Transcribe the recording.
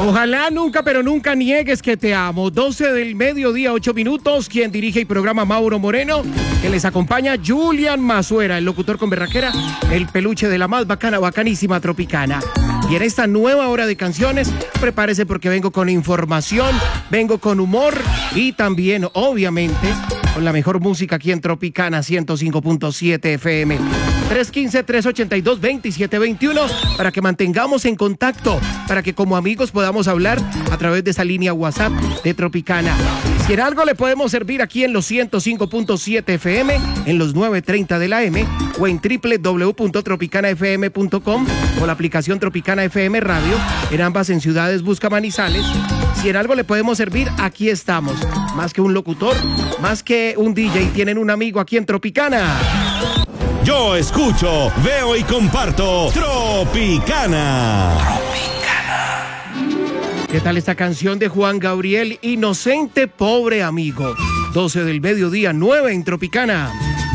Ojalá nunca, pero nunca niegues que te amo. 12 del mediodía, 8 minutos. Quien dirige y programa Mauro Moreno. Que les acompaña Julian Mazuera, el locutor con berraquera, el peluche de la más bacana, bacanísima Tropicana. Y en esta nueva hora de canciones, prepárese porque vengo con información, vengo con humor y también, obviamente, con la mejor música aquí en Tropicana 105.7 FM. 315-382-2721 para que mantengamos en contacto, para que como amigos podamos hablar a través de esa línea WhatsApp de Tropicana. Si en algo le podemos servir aquí en los 105.7 FM, en los 9:30 de la M o en www.tropicanafm.com o la aplicación Tropicana FM Radio, en ambas en ciudades busca Manizales. Si en algo le podemos servir, aquí estamos. Más que un locutor, más que un DJ, tienen un amigo aquí en Tropicana. Yo escucho, veo y comparto Tropicana. ¿Qué tal esta canción de Juan Gabriel? Inocente, pobre amigo. 12 del mediodía, 9 en Tropicana.